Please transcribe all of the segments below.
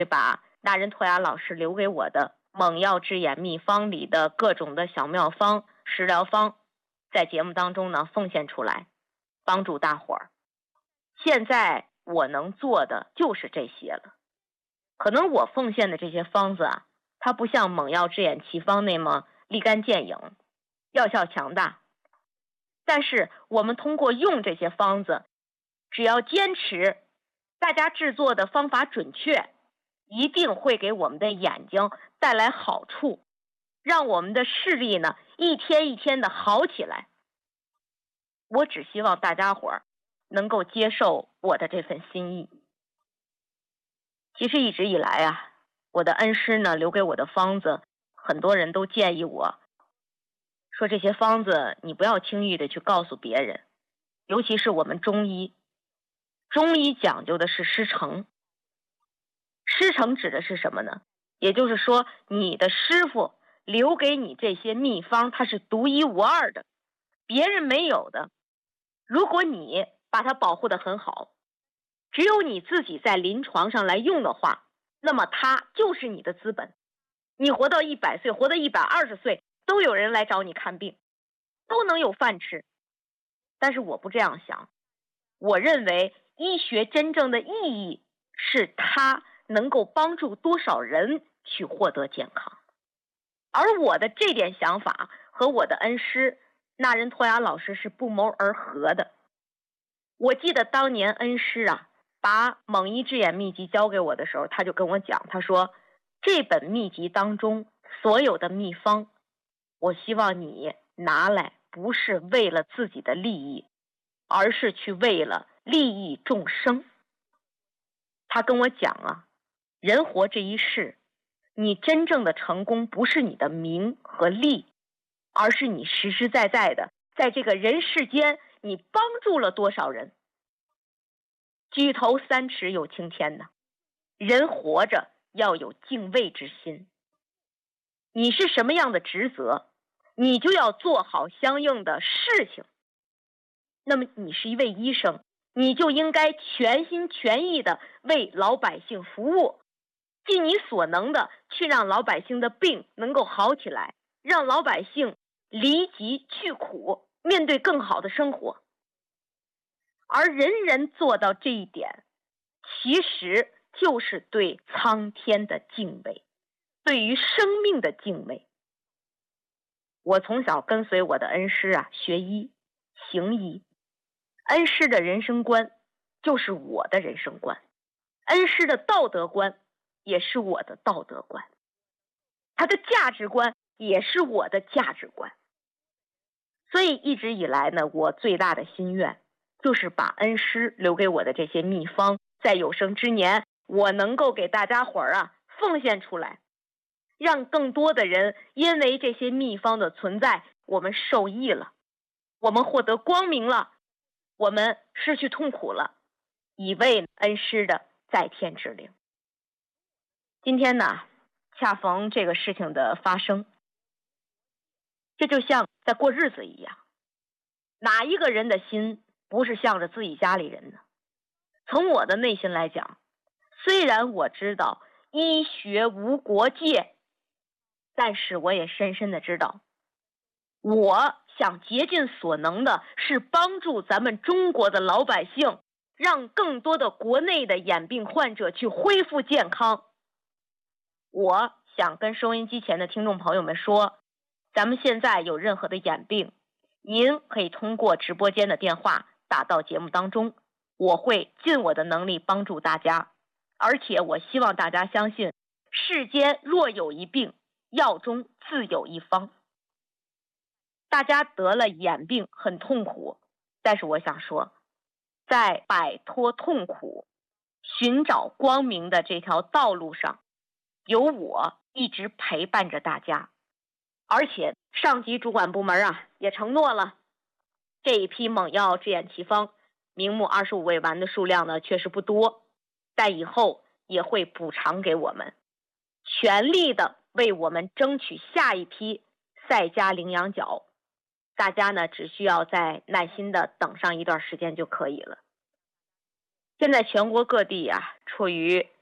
把大人托雅老师留给我的猛药之眼秘方里的各种的小妙方、食疗方，在节目当中呢奉献出来，帮助大伙儿。现在我能做的就是这些了。可能我奉献的这些方子啊，它不像猛药之眼奇方那么立竿见影，药效强大。但是我们通过用这些方子，只要坚持，大家制作的方法准确，一定会给我们的眼睛带来好处，让我们的视力呢一天一天的好起来。我只希望大家伙儿能够接受我的这份心意。其实一直以来啊，我的恩师呢留给我的方子，很多人都建议我说，这些方子你不要轻易的去告诉别人，尤其是我们中医。中医讲究的是师承。师承指的是什么呢？也就是说，你的师傅留给你这些秘方，它是独一无二的，别人没有的。如果你把它保护得很好，只有你自己在临床上来用的话，那么它就是你的资本。你活到100岁，活到120岁，都有人来找你看病，都能有饭吃。但是我不这样想，我认为医学真正的意义是它能够帮助多少人去获得健康。而我的这点想法和我的恩师那仁托雅老师是不谋而合的。我记得当年恩师啊，把猛医治眼秘籍交给我的时候，他就跟我讲，他说，这本秘籍当中所有的秘方，我希望你拿来不是为了自己的利益，而是去为了利益众生。他跟我讲啊，人活这一世，你真正的成功不是你的名和利，而是你实实在在的在这个人世间，你帮助了多少人。举头三尺有青天呐，人活着要有敬畏之心。你是什么样的职责，你就要做好相应的事情。那么你是一位医生，你就应该全心全意的为老百姓服务，尽你所能的去让老百姓的病能够好起来，让老百姓离疾去苦，面对更好的生活。而人人做到这一点，其实就是对苍天的敬畏，对于生命的敬畏。我从小跟随我的恩师啊学医行医，恩师的人生观就是我的人生观，恩师的道德观也是我的道德观，他的价值观也是我的价值观。所以一直以来呢，我最大的心愿就是把恩师留给我的这些秘方，在有生之年我能够给大家伙儿啊奉献出来，让更多的人因为这些秘方的存在，我们受益了，我们获得光明了，我们失去痛苦了，以为恩师的在天之灵。今天呢，恰逢这个事情的发生，这就像在过日子一样，哪一个人的心不是向着自己家里人呢？从我的内心来讲，虽然我知道医学无国界，但是我也深深的知道，我想竭尽所能的是帮助咱们中国的老百姓，让更多的国内的眼病患者去恢复健康。我想跟收音机前的听众朋友们说，咱们现在有任何的眼病，您可以通过直播间的电话打到节目当中，我会尽我的能力帮助大家。而且我希望大家相信，世间若有一病，药中自有一方。大家得了眼病很痛苦，但是我想说，在摆脱痛苦、寻找光明的这条道路上，有我一直陪伴着大家。而且上级主管部门啊也承诺了，这一批猛药治眼奇方明目25味丸的数量呢确实不多，但以后也会补偿给我们，全力的为我们争取下一批赛嘉羚羊角。大家呢只需要再耐心的等上一段时间就可以了。现在全国各地啊处于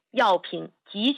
药品极